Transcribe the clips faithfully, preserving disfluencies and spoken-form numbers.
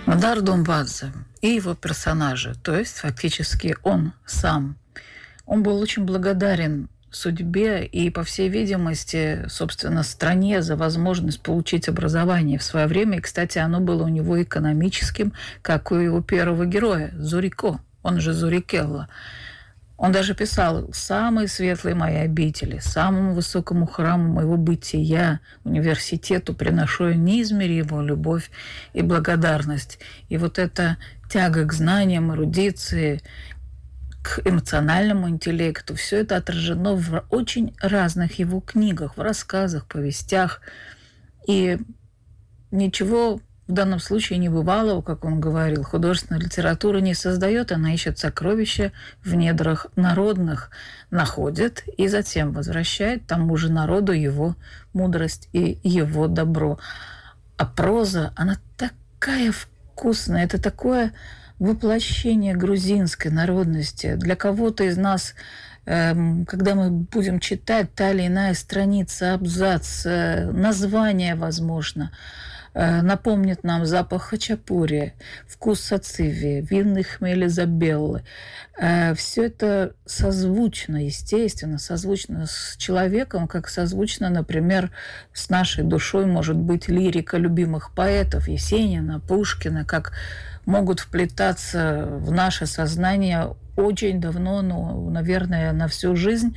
Нодар Думбадзе и его персонажи, то есть фактически он сам, он был очень благодарен судьбе и, по всей видимости, собственно, стране за возможность получить образование в свое время. И, кстати, оно было у него экономическим, как у его первого героя, Зурико, он же Зурикелла. Он даже писал: «Самые светлые мои обители, самому высокому храму моего бытия, университету, приношу я неизмеримую любовь и благодарность». И вот эта тяга к знаниям, эрудиции, к эмоциональному интеллекту, все это отражено в очень разных его книгах, в рассказах, повестях. И ничего в данном случае небывалого, как он говорил, художественная литература не создает, она ищет сокровища в недрах народных, находит и затем возвращает тому же народу его мудрость и его добро. А проза, она такая вкусная, это такое воплощение грузинской народности. Для кого-то из нас, э, когда мы будем читать та или иная страница, абзац, э, название, возможно, напомнит нам запах хачапури, вкус сациви, винный хмель Изабеллы. Все это созвучно, естественно, созвучно с человеком, как созвучно, например, с нашей душой может быть лирика любимых поэтов Есенина, Пушкина, как могут вплетаться в наше сознание очень давно, ну, наверное, на всю жизнь,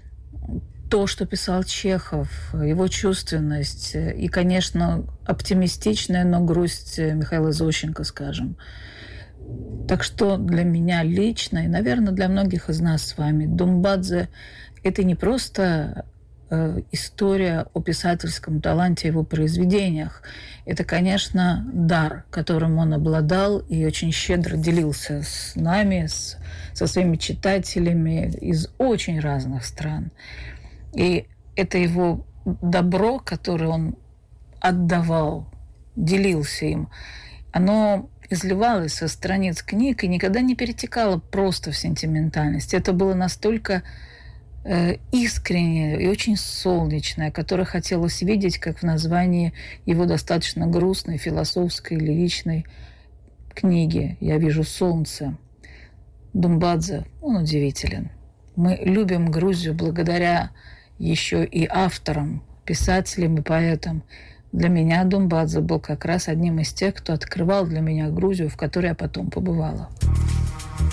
то, что писал Чехов, его чувственность и, конечно, оптимистичная, но грусть Михаила Зощенко, скажем. Так что для меня лично, и, наверное, для многих из нас с вами, Думбадзе – это не просто э, история о писательском таланте, его произведениях. Это, конечно, дар, которым он обладал и очень щедро делился с нами, с, со своими читателями из очень разных стран. И это его добро, которое он отдавал, делился им, оно изливалось со страниц книг и никогда не перетекало просто в сентиментальность. Это было настолько э, искреннее и очень солнечное, которое хотелось видеть, как в названии его достаточно грустной, философской, лиричной книги «Я вижу солнце». Думбадзе, он удивителен. Мы любим Грузию благодаря еще и авторам, писателям и поэтам. Для меня Думбадзе был как раз одним из тех, кто открывал для меня Грузию, в которой я потом побывала.